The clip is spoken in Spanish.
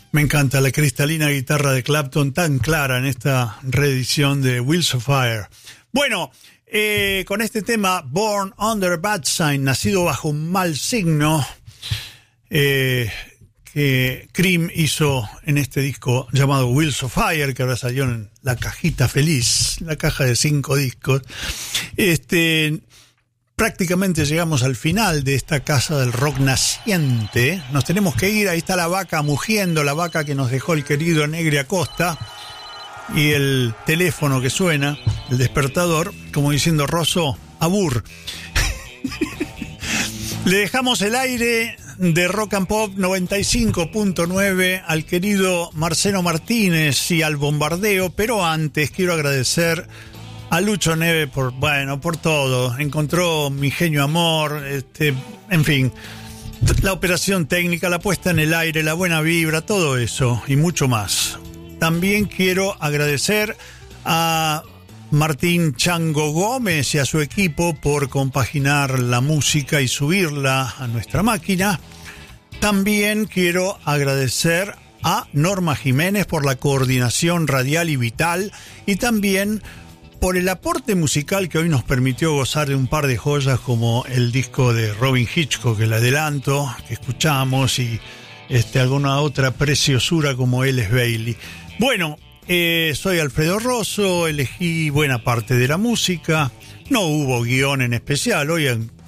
Me encanta la cristalina guitarra de Clapton, tan clara en esta reedición de Wheels of Fire. Bueno, con este tema, Born Under a Bad Sign, nacido bajo un mal signo, que Cream hizo en este disco llamado Wheels of Fire, que ahora salió en la cajita feliz, la caja de 5 discos. Prácticamente llegamos al final de esta casa del rock naciente. Nos tenemos que ir, ahí está la vaca mugiendo, la vaca que nos dejó el querido Negri Acosta, y el teléfono que suena, el despertador, como diciendo: Rosso, abur. Le dejamos el aire de Rock and Pop 95.9 al querido Marcelo Martínez y al bombardeo, pero antes quiero agradecer a Lucho Neve por todo. Encontró mi genio amor, en fin, la operación técnica, la puesta en el aire, la buena vibra, todo eso y mucho más. También quiero agradecer a Martín Chango Gómez y a su equipo por compaginar la música y subirla a nuestra máquina. También quiero agradecer a Norma Jiménez por la coordinación radial y vital, y también por el aporte musical que hoy nos permitió gozar de un par de joyas como el disco de Robin Hitchcock, el adelanto que escuchamos, y alguna otra preciosura como Ellis Bailey. Bueno, soy Alfredo Rosso, elegí buena parte de la música, no hubo guión en especial, hoy